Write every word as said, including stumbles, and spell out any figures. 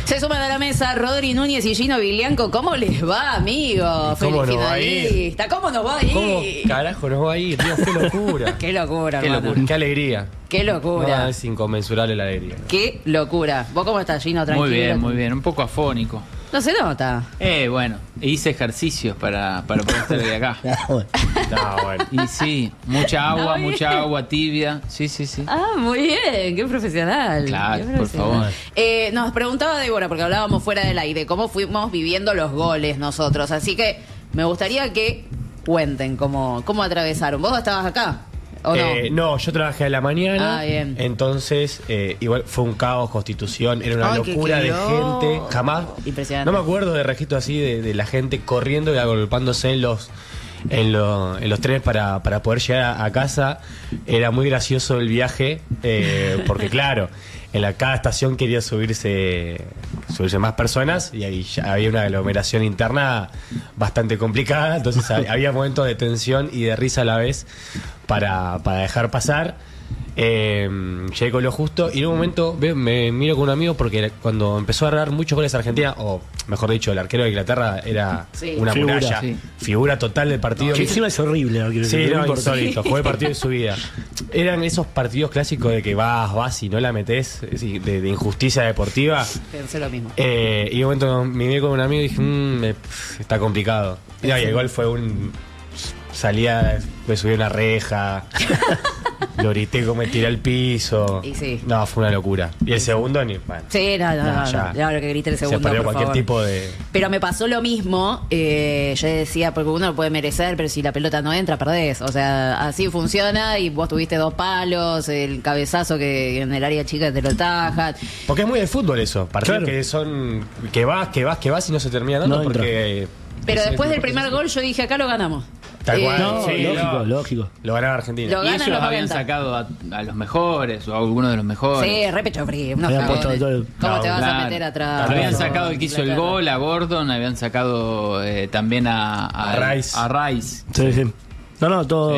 Se suman a la mesa Rodri Núñez y Gino Bilianco. ¿Cómo les va, amigos? ¿Cómo Feliz nos va a ir? finalista. ¿Cómo nos va a ir? ¿Cómo carajo nos va a ir? Dios, qué locura. Qué locura, Qué hermano. locura, qué alegría. Qué locura. No, es inconmensurable la alegría. Qué locura. ¿Vos cómo estás, Gino? Tranquilo. Muy bien, muy bien. Un poco afónico. No se nota. Eh, bueno, hice ejercicios para, para poder estar de acá. No, bueno. Y sí, mucha agua, Está bien. mucha agua tibia. Sí, sí, sí. Ah, muy bien. Qué profesional. Claro, Qué por profesional. favor. Eh, nos preguntaba Débora, porque hablábamos fuera del aire, cómo fuimos viviendo los goles nosotros. Así que me gustaría que cuenten cómo, cómo atravesaron. ¿Vos estabas acá? ¿O no? Eh, no, yo trabajé a la mañana. Ah, bien. Entonces, eh, igual fue un caos, Constitución. Era una Ay, qué locura de quilombo. gente. Jamás. Impresionante. No me acuerdo de registro así de, de la gente corriendo y agolpándose en los. En, lo- en los trenes para, para poder llegar a, a casa. Era muy gracioso el viaje, eh, porque claro, en la, cada estación quería subirse subirse más personas y ahí ya había una aglomeración interna bastante complicada, entonces ha- había momentos de tensión y de risa a la vez para, para dejar pasar. Eh, llegué con lo justo y en un momento veo- me miro con un amigo porque cuando empezó a agarrar muchos goles a Argentina, o mejor dicho, el arquero de Inglaterra era Sí. una Figura, muralla, sí. figura total del partido. Que encima es horrible, no quiero Sí, decir, no, importa. insólito. Jugué partido de su vida. Eran esos partidos clásicos de que vas, vas y no la metés, es decir, de, de injusticia deportiva. Pensé lo mismo. Eh, y en un momento me miré con un amigo y dije, mmm, me- pff, está complicado. Y, no, y el gol fue un. Salía, me subí a una reja, lo grité como me tiré al piso. Y sí. No, fue una locura. Y el segundo, ni. Bueno, Sí, no, no, No, no, ya. no, ya lo que grité el se segundo, perdió por cualquier favor. tipo de. Pero me pasó lo mismo, eh, yo decía, porque uno lo puede merecer, pero si la pelota no entra, perdés. O sea, así funciona y vos tuviste dos palos, el cabezazo que en el área chica te lo tajan. Porque es muy de fútbol eso. Partidos Claro. que son. Que vas, que vas, que vas y no se termina dando No entra. porque. Pero ese después del tipo de primer cosas. gol yo dije, acá lo ganamos. Tal cual. No, Sí, lógico, no. lógico. Lo ganaba Argentina. Lo Y ganan ellos los habían noventa. sacado a, a los mejores o a algunos de los mejores. Sí, re pecho frío, unos Habían cagones. puesto todo el- ¿Cómo te vas a Claro. meter atrás? Habían Claro. sacado el que hizo el Inglaterra. gol, a Gordon, habían sacado eh, también a, A Rice. A Rice. Sí, sí. No, no, todo.